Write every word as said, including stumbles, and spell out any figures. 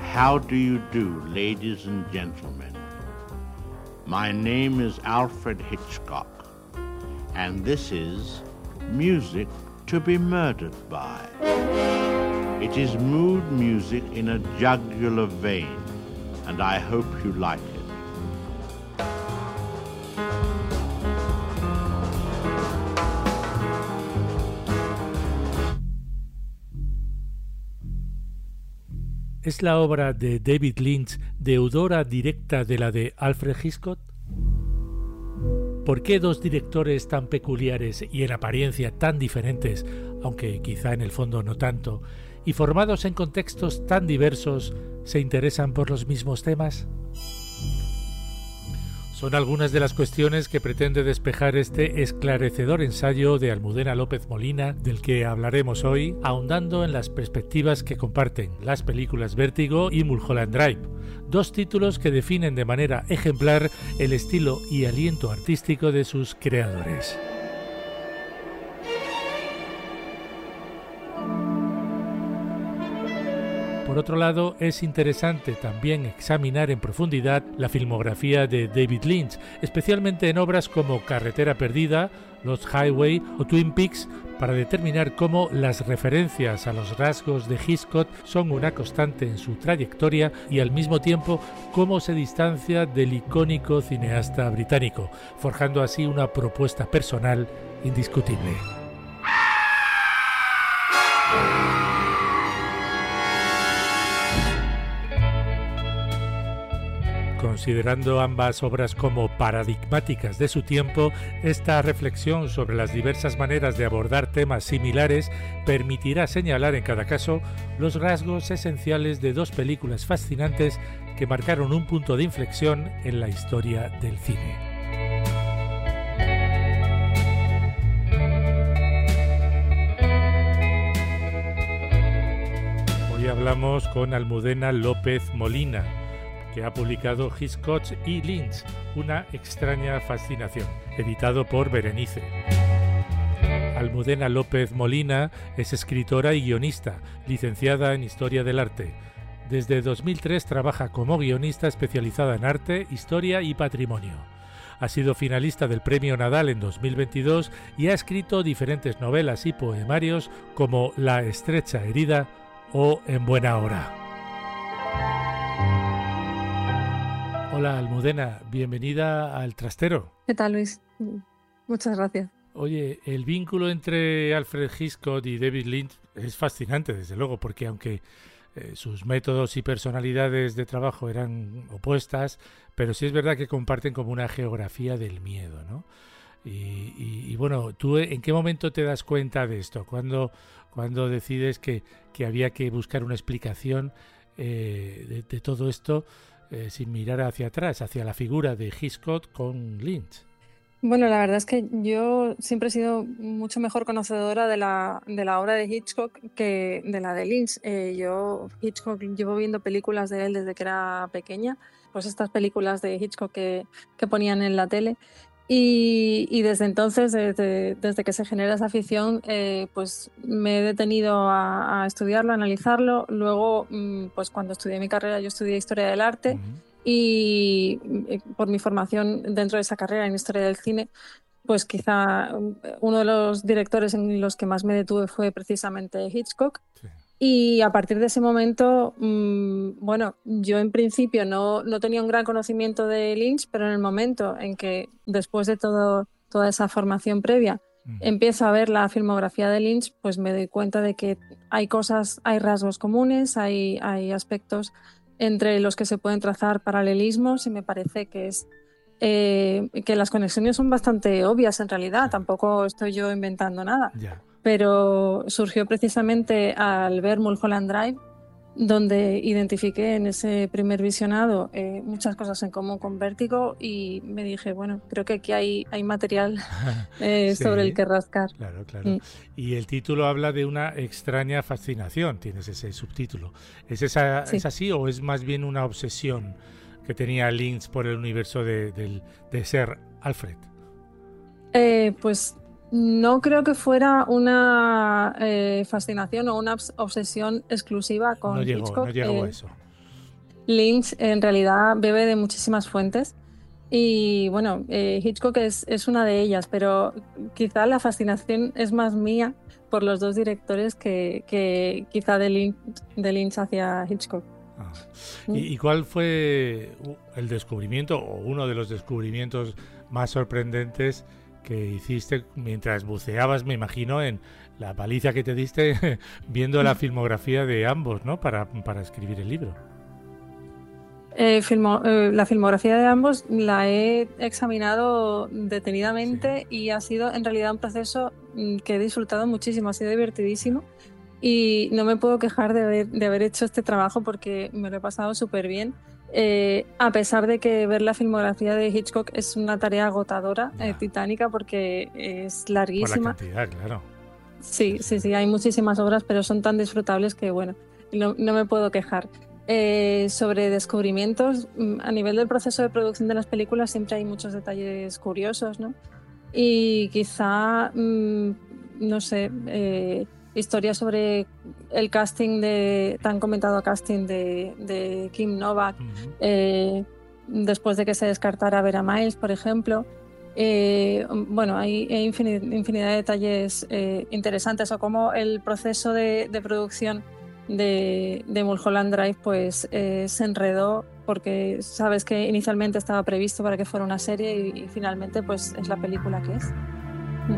How do you do, ladies and gentlemen? My name is Alfred Hitchcock, and this is Music to be Murdered by. It is mood music in a jugular vein, and I hope you like it. ¿Es la obra de David Lynch deudora directa de la de Alfred Hitchcock? ¿Por qué dos directores tan peculiares y en apariencia tan diferentes, aunque quizá en el fondo no tanto, y formados en contextos tan diversos, se interesan por los mismos temas? Son algunas de las cuestiones que pretende despejar este esclarecedor ensayo de Almudena López Molina, del que hablaremos hoy, ahondando en las perspectivas que comparten las películas Vértigo y Mulholland Drive, dos títulos que definen de manera ejemplar el estilo y aliento artístico de sus creadores. Por otro lado, es interesante también examinar en profundidad la filmografía de David Lynch, especialmente en obras como Carretera Perdida, Lost Highway o Twin Peaks, para determinar cómo las referencias a los rasgos de Hitchcock son una constante en su trayectoria y al mismo tiempo cómo se distancia del icónico cineasta británico, forjando así una propuesta personal indiscutible. Considerando ambas obras como paradigmáticas de su tiempo, esta reflexión sobre las diversas maneras de abordar temas similares permitirá señalar en cada caso los rasgos esenciales de dos películas fascinantes que marcaron un punto de inflexión en la historia del cine. Hoy hablamos con Almudena López Molina, que ha publicado Hitchcock y Lynch, una extraña fascinación, editado por Berenice. Almudena López Molina es escritora y guionista, licenciada en Historia del Arte. Desde dos mil tres trabaja como guionista especializada en arte, historia y patrimonio. Ha sido finalista del Premio Nadal en dos mil veintidós y ha escrito diferentes novelas y poemarios como La estrecha herida o En buena hora. Hola Almudena, bienvenida al Trastero. ¿Qué tal, Luis? Muchas gracias. Oye, el vínculo entre Alfred Hitchcock y David Lynch es fascinante, desde luego, porque aunque eh, sus métodos y personalidades de trabajo eran opuestas, pero sí es verdad que comparten como una geografía del miedo, ¿no? Y, y, y bueno, ¿tú en qué momento te das cuenta de esto? ¿Cuándo, cuándo decides que, que había que buscar una explicación eh, de, de todo esto? Eh, sin mirar hacia atrás, hacia la figura de Hitchcock con Lynch. Bueno, la verdad es que yo siempre he sido mucho mejor conocedora de la, de la obra de Hitchcock que de la de Lynch. Eh, yo, Hitchcock, llevo viendo películas de él desde que era pequeña, pues estas películas de Hitchcock que, que ponían en la tele. Y, y desde entonces, desde, desde que se genera esa afición, eh, pues me he detenido a, a estudiarlo, a analizarlo. Luego, pues cuando estudié mi carrera, yo estudié Historia del Arte. Uh-huh. Y por mi formación dentro de esa carrera en Historia del Cine, pues quizá uno de los directores en los que más me detuve fue precisamente Hitchcock. Sí. Y a partir de ese momento, mmm, bueno, yo en principio no, no tenía un gran conocimiento de Lynch, pero en el momento en que, después de todo, toda esa formación previa, mm. empiezo a ver la filmografía de Lynch, pues me doy cuenta de que hay cosas, hay rasgos comunes, hay, hay aspectos entre los que se pueden trazar paralelismos y me parece que es eh, que las conexiones son bastante obvias en realidad, tampoco estoy yo inventando nada. Yeah. Pero surgió precisamente al ver Mulholland Drive, donde identifiqué en ese primer visionado eh, muchas cosas en común con Vértigo y me dije, bueno, creo que aquí hay, hay material eh, sí, sobre el que rascar. Claro, claro. Mm. Y el título habla de una extraña fascinación, tienes ese subtítulo. ¿Es, esa, sí. ¿Es así o es más bien una obsesión que tenía Lynch por el universo de, de, de ser Alfred? Eh, pues... No creo que fuera una eh, fascinación o una obsesión exclusiva con no llegó, Hitchcock. No llegó eh, a eso. Lynch en realidad bebe de muchísimas fuentes y bueno, eh, Hitchcock es, es una de ellas, pero quizá la fascinación es más mía por los dos directores que, que quizá de Lynch, de Lynch hacia Hitchcock. Ah. ¿Y, ¿Y cuál fue el descubrimiento o uno de los descubrimientos más sorprendentes que hiciste mientras buceabas, me imagino, en la paliza que te diste viendo la filmografía de ambos, ¿no? Para, para escribir el libro. Eh, filmo, eh, la filmografía de ambos la he examinado detenidamente, sí. Y ha sido en realidad un proceso que he disfrutado muchísimo, ha sido divertidísimo y no me puedo quejar de haber, de haber hecho este trabajo porque me lo he pasado súper bien. Eh, a pesar de que ver la filmografía de Hitchcock es una tarea agotadora, eh, titánica, porque es larguísima. Por la cantidad, claro. Sí, sí, sí, sí, hay muchísimas obras, pero son tan disfrutables que, bueno, no, no me puedo quejar. Eh, sobre descubrimientos, a nivel del proceso de producción de las películas siempre hay muchos detalles curiosos, ¿no? Y quizá, mmm, no sé, eh, historias sobre el casting de, tan comentado casting de, de Kim Novak, uh-huh. eh, después de que se descartara Vera Miles, por ejemplo. Eh, bueno, hay, hay infinidad, infinidad de detalles eh, interesantes, o cómo el proceso de, de producción de, de Mulholland Drive pues eh, se enredó, porque sabes que inicialmente estaba previsto para que fuera una serie y, y finalmente pues es la película que es.